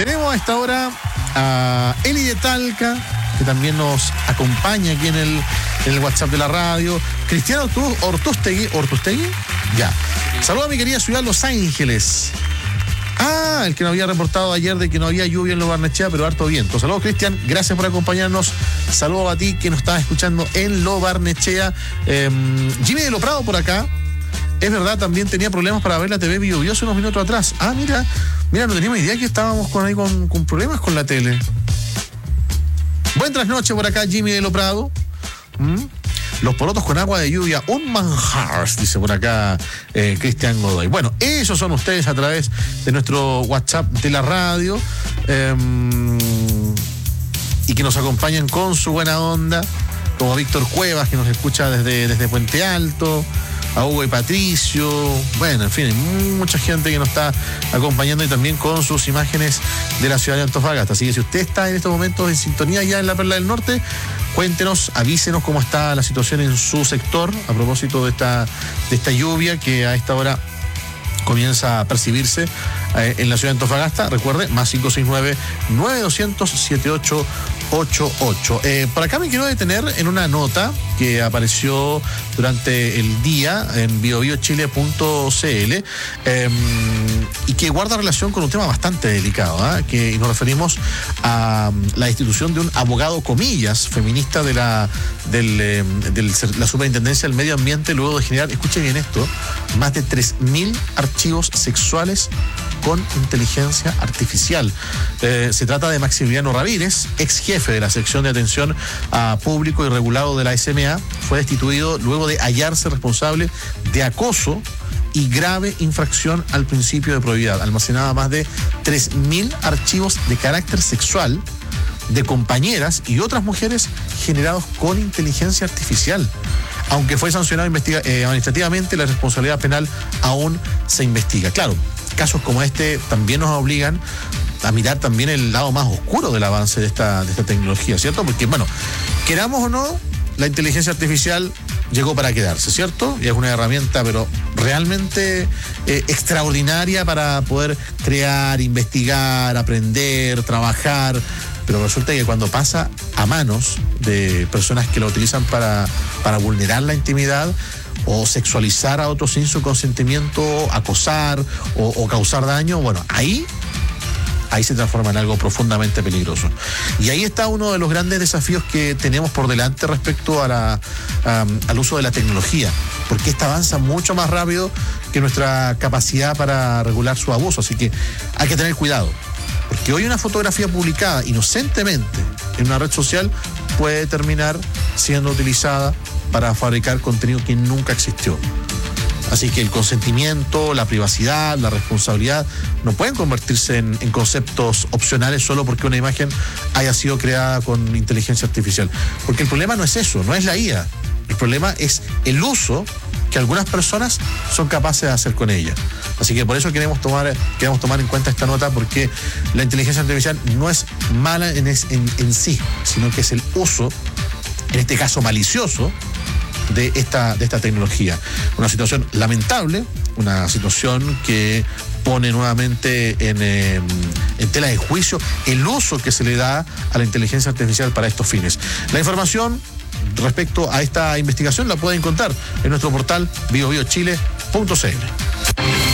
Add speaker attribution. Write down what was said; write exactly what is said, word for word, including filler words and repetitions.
Speaker 1: Tenemos a esta hora a Eli de Talca, que también nos acompaña aquí en el, en el WhatsApp de la radio. Cristiano Ortustegui, ¿Ortustegui? Ya. Saludos a mi querida ciudad Los Ángeles. Ah, el que nos había reportado ayer de que no había lluvia en Lo Barnechea, pero harto viento. Saludos, Cristian, gracias por acompañarnos. Saludos a ti que nos estás escuchando en Lo Barnechea. Eh, Jimmy de Lo Prado por acá. Es verdad, también tenía problemas para ver la T V Bio Bio hace unos minutos atrás. Ah, mira, mira, no teníamos idea que estábamos con, ahí con, con problemas con la tele. Buenas noches por acá, Jimmy de Lo Prado. ¿Mm? Los porotos con agua de lluvia, un manjar, dice por acá eh, Cristian Godoy. Bueno, esos son ustedes a través de nuestro WhatsApp de la radio eh, y que nos acompañan con su buena onda, como Víctor Cuevas, que nos escucha desde, desde Puente Alto, a Hugo y Patricio, bueno, en fin, hay mucha gente que nos está acompañando y también con sus imágenes de la ciudad de Antofagasta. Así que si usted está en estos momentos en sintonía ya en la Perla del Norte, cuéntenos, avísenos cómo está la situación en su sector a propósito de esta, de esta lluvia que a esta hora comienza a percibirse eh, en la ciudad de Antofagasta. Recuerde, más cinco seis nueve, nueve dos cero cero, siete ocho ocho ocho. Eh, por acá me quiero detener en una nota que apareció durante el día en bio bio chile punto c l eh, y que guarda relación con un tema bastante delicado, ¿eh? que y nos referimos a la institución de un abogado, comillas, feminista de la del, eh, del, la Superintendencia del Medio Ambiente, luego de generar, escuchen bien esto, más de tres mil archivos sexuales con inteligencia artificial. Eh, se trata de Maximiliano Ramírez, ex jefe de la sección de atención a público y regulado de la S M A. Fue destituido luego de hallarse responsable de acoso y grave infracción al principio de probidad. Almacenaba más de tres mil archivos de carácter sexual de compañeras y otras mujeres generados con inteligencia artificial. Aunque fue sancionado investiga, eh, administrativamente, la responsabilidad penal aún se investiga. Claro, casos como este también nos obligan a mirar también el lado más oscuro del avance de esta, de esta tecnología, ¿cierto? Porque, bueno, queramos o no, la inteligencia artificial llegó para quedarse, ¿cierto? Y es una herramienta, pero realmente eh, extraordinaria para poder crear, investigar, aprender, trabajar. Pero resulta que cuando pasa a manos de personas que la utilizan para, para vulnerar la intimidad o sexualizar a otros sin su consentimiento, acosar o, o causar daño, bueno, ahí, ahí se transforma en algo profundamente peligroso. Y ahí está uno de los grandes desafíos que tenemos por delante respecto a la, a, al uso de la tecnología, porque esta avanza mucho más rápido que nuestra capacidad para regular su abuso, así que hay que tener cuidado. Porque hoy una fotografía publicada inocentemente en una red social puede terminar siendo utilizada para fabricar contenido que nunca existió. Así que el consentimiento, la privacidad, la responsabilidad no pueden convertirse en, en conceptos opcionales solo porque una imagen haya sido creada con inteligencia artificial. Porque el problema no es eso, no es la I A. El problema es el uso que algunas personas son capaces de hacer con ella. Así que por eso queremos tomar, queremos tomar en cuenta esta nota, porque la inteligencia artificial no es mala en, en, en sí, sino que es el uso, en este caso malicioso, de esta, de esta tecnología. Una situación lamentable, una situación que pone nuevamente en, eh, en tela de juicio el uso que se le da a la inteligencia artificial para estos fines. La información respecto a esta investigación la pueden encontrar en nuestro portal bio bio chile punto c l.